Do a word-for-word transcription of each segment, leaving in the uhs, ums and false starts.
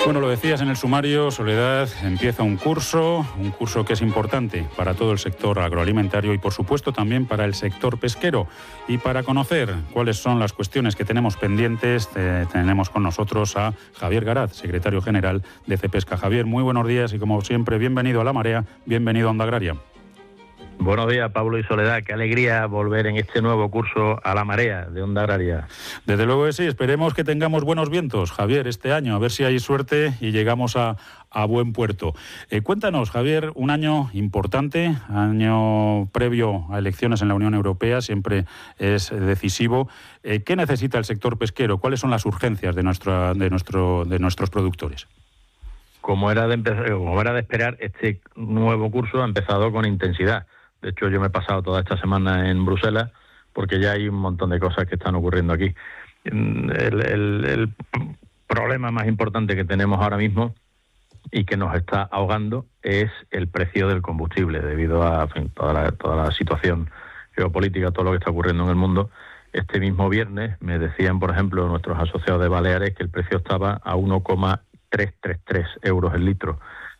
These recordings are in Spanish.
Bueno, lo decías en el sumario, Soledad, empieza un curso, un curso que es importante para todo el sector agroalimentario y, por supuesto, también para el sector pesquero. Y para conocer cuáles son las cuestiones que tenemos pendientes, eh, tenemos con nosotros a Javier Garat, secretario general de Cepesca. Javier, muy buenos días y, como siempre, bienvenido a La Marea, bienvenido a Onda Agraria. Buenos días, Pablo y Soledad. Qué alegría volver en este nuevo curso a La Marea de Onda Agraria. Desde luego que sí. Esperemos que tengamos buenos vientos, Javier, este año. A ver si hay suerte y llegamos a, a buen puerto. Eh, cuéntanos, Javier, un año importante, año previo a elecciones en la Unión Europea, siempre es decisivo. Eh, ¿Qué necesita el sector pesquero? ¿Cuáles son las urgencias de, nuestra, de, nuestro, de nuestros productores? Como era, de empezar, como era de esperar, este nuevo curso ha empezado con intensidad. De hecho, yo me he pasado toda esta semana en Bruselas porque ya hay un montón de cosas que están ocurriendo aquí. El, el, el problema más importante que tenemos ahora mismo y que nos está ahogando es el precio del combustible, debido a en fin, toda, la, toda la situación geopolítica, todo lo que está ocurriendo en el mundo. Este mismo viernes me decían, por ejemplo, nuestros asociados de Baleares que el precio estaba a uno coma trescientos treinta y tres euros el litro.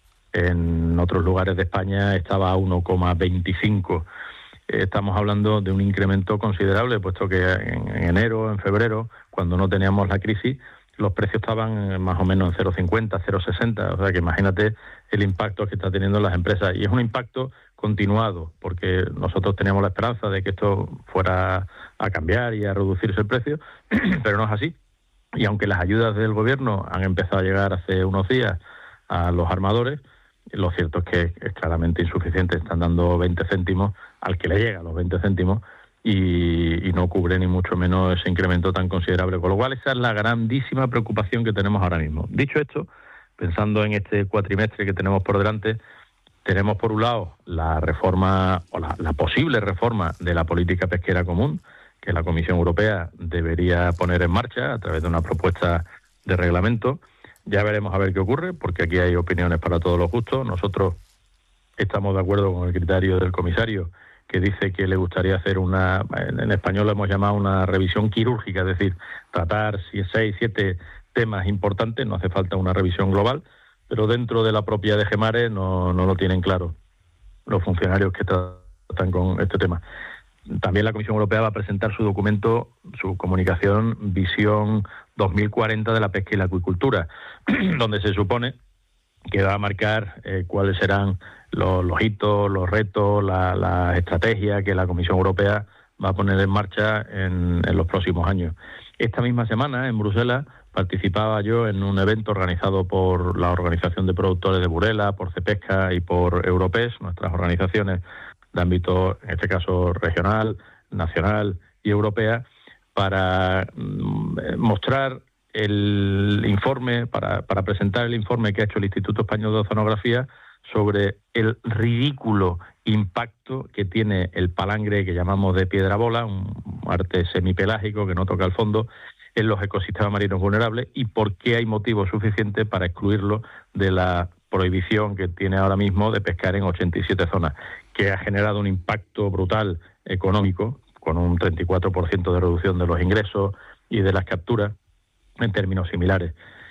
En otros lugares de España estaba a uno coma veinticinco. Estamos hablando de un incremento considerable, puesto que en enero, en febrero, cuando no teníamos la crisis, los precios estaban más o menos en cero coma cincuenta, cero coma sesenta. O sea que imagínate el impacto que está teniendo las empresas. Y es un impacto continuado, porque nosotros teníamos la esperanza de que esto fuera a cambiar y a reducirse el precio, pero no es así. Y aunque las ayudas del gobierno han empezado a llegar hace unos días a los armadores, lo cierto es que es claramente insuficiente. Están dando veinte céntimos al que le llega, los veinte céntimos, y, y no cubre ni mucho menos ese incremento tan considerable. Con lo cual, esa es la grandísima preocupación que tenemos ahora mismo. Dicho esto, pensando en este cuatrimestre que tenemos por delante, tenemos por un lado la reforma, o la, la posible reforma de la política pesquera común, que la Comisión Europea debería poner en marcha a través de una propuesta de reglamento. Ya veremos a ver qué ocurre, porque aquí hay opiniones para todos los gustos. Nosotros estamos de acuerdo con el criterio del comisario, que dice que le gustaría hacer una, en español lo hemos llamado una revisión quirúrgica, es decir, tratar seis, siete temas importantes. No hace falta una revisión global, pero dentro de la propia D G Mare no, no lo tienen claro los funcionarios que tratan con este tema. También la Comisión Europea va a presentar su documento, su comunicación Visión dos mil cuarenta de la pesca y la acuicultura, donde se supone que va a marcar eh, cuáles serán los, los hitos, los retos, la, la estrategia que la Comisión Europea va a poner en marcha en, en los próximos años. Esta misma semana, en Bruselas, participaba yo en un evento organizado por la Organización de Productores de Burela, por Cepesca y por Europes, nuestras organizaciones de ámbito, en este caso, regional, nacional y europea, para mostrar el informe, para, para presentar el informe que ha hecho el Instituto Español de Oceanografía sobre el ridículo impacto que tiene el palangre que llamamos de piedra bola, un arte semipelágico que no toca el fondo, en los ecosistemas marinos vulnerables, y por qué hay motivos suficientes para excluirlo de la prohibición que tiene ahora mismo de pescar en ochenta y siete zonas, que ha generado un impacto brutal económico, con un treinta y cuatro por ciento de reducción de los ingresos y de las capturas en términos similares.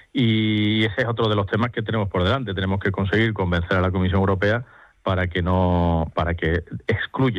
Y ese es otro de los temas que tenemos por delante. Tenemos que conseguir convencer a la Comisión Europea para que no, para que excluya